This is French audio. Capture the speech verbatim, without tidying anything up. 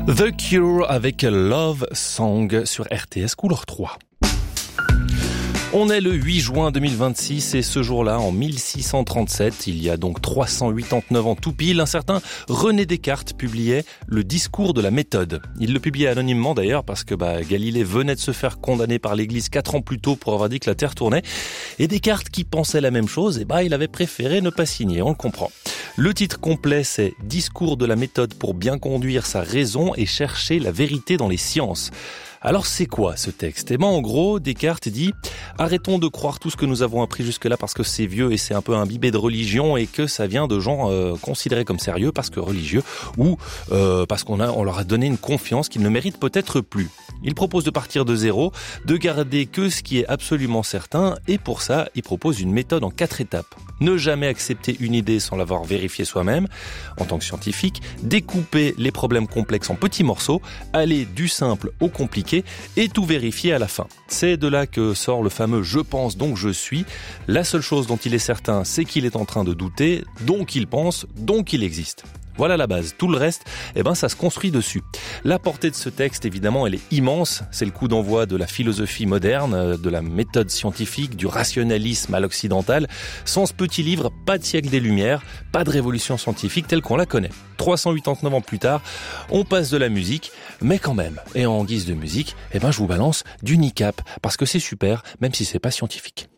The Cure avec Love Song sur R T S couleur trois. On est le huit juin deux mille vingt-six et ce jour-là, en mille six cent trente-sept, il y a donc trois cent quatre-vingt-dix-neuf ans tout pile, un certain René Descartes publiait le discours de la méthode. Il le publiait anonymement d'ailleurs parce que bah, Galilée venait de se faire condamner par l'Église quatre ans plus tôt pour avoir dit que la Terre tournait. Et Descartes, qui pensait la même chose, eh bah, il avait préféré ne pas signer, on le comprend. Le titre complet, c'est « Discours de la méthode pour bien conduire sa raison et chercher la vérité dans les sciences ». Alors c'est quoi ce texte ? Eh ben en gros, Descartes dit « Arrêtons de croire tout ce que nous avons appris jusque-là parce que c'est vieux et c'est un peu imbibé de religion et que ça vient de gens euh, considérés comme sérieux parce que religieux ou euh, parce qu'on a on leur a donné une confiance qu'ils ne méritent peut-être plus. » Il propose de partir de zéro, de garder que ce qui est absolument certain et pour ça, il propose une méthode en quatre étapes. Ne jamais accepter une idée sans l'avoir vérifiée soi-même, en tant que scientifique, découper les problèmes complexes en petits morceaux, aller du simple au compliqué et tout vérifier à la fin. C'est de là que sort le fameux « je pense donc je suis ». La seule chose dont il est certain, c'est qu'il est en train de douter, donc il pense, donc il existe. Voilà la base. Tout le reste, eh ben, ça se construit dessus. La portée de ce texte, évidemment, elle est immense. C'est le coup d'envoi de la philosophie moderne, de la méthode scientifique, du rationalisme à l'occidental. Sans ce petit livre, pas de siècle des Lumières, pas de révolution scientifique telle qu'on la connaît. trois cent quatre-vingt-dix-neuf ans plus tard, on passe de la musique, mais quand même. Et en guise de musique, eh ben, je vous balance du N I C A P, parce que c'est super, même si c'est pas scientifique.